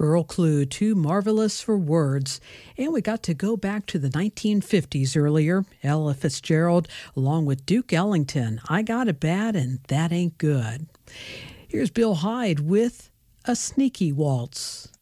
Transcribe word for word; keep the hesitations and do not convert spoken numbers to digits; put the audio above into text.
Earl Klugh, Too Marvelous for Words. And we got to go back to the nineteen fifties earlier. Ella Fitzgerald, along with Duke Ellington, I Got It Bad and That Ain't Good. Here's Bill Hyde with A Sneaky Waltz.